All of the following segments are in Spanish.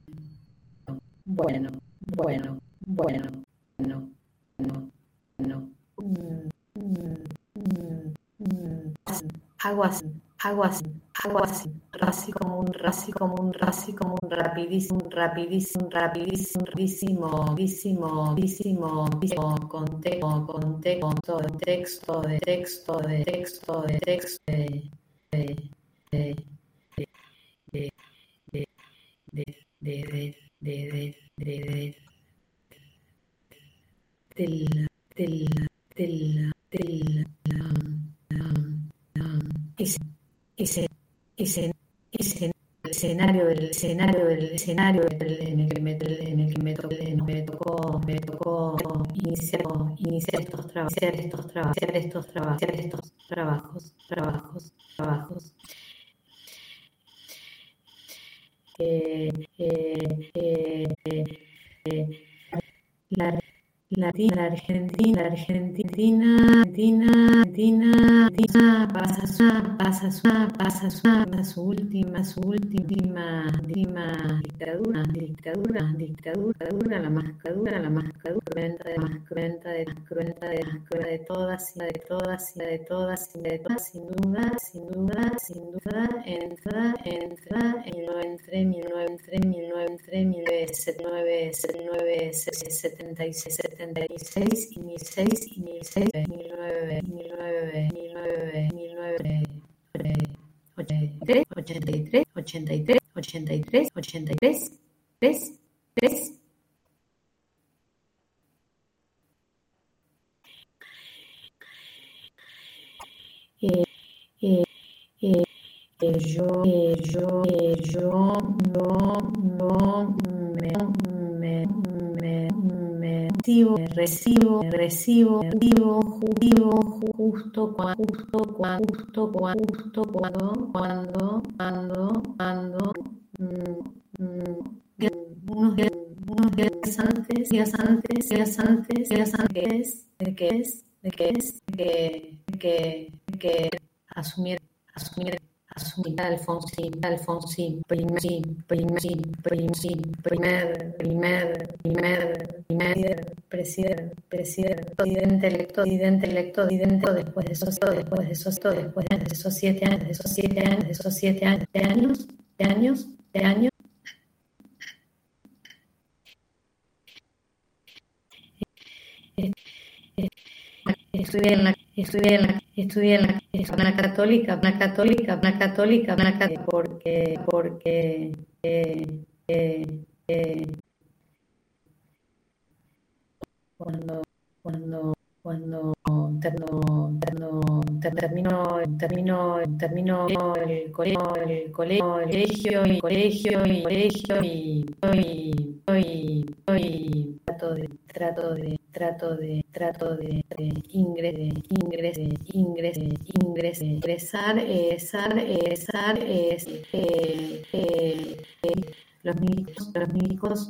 bueno, bueno, bueno, no, no, no. Aguas, aguas, aguas, así como un rapidísimo, rapidísimo, rapidísimo, rapidísimo, rapidísimo, contexto, de texto, de texto, de texto, de texto, de, de, de, de, de, del, del, ese, ese, ese, ese escenario en el que me tocó iniciar estos trabajos. Eh, eh, eh, la Argentina pasa su última dictadura, la más cruenta de todas, sin duda, entra entre 1976 y 83. Yo no me recibo justo cuando unos días antes de que asumir Alfonsín, primer presidente electo, después de esos 7 años, estudié en la católica, porque cuando terminó el colegio y trato de ingresar, los médicos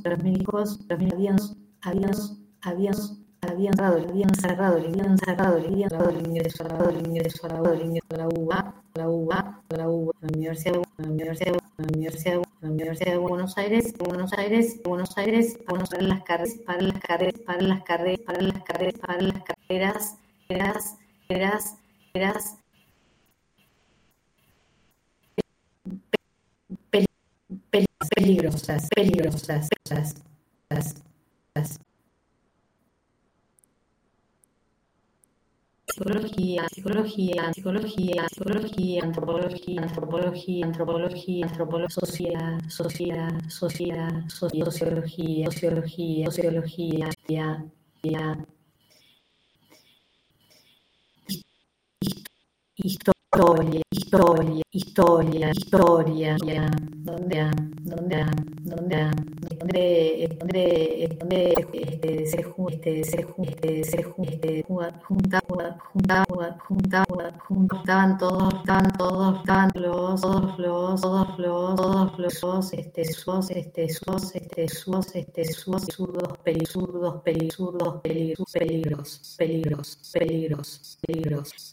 habían cerrado el ingreso a la UBA, a la Universidad de Buenos Aires, para las carreras peligrosas. Psicología, antropología, sociología, historia, donde juntaban todos peligros.